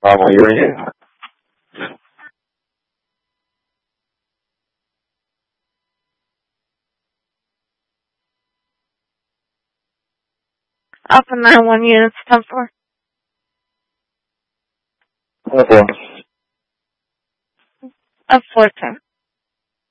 Are you ready? Alpha 91 units, 10-4. 4. Up 410.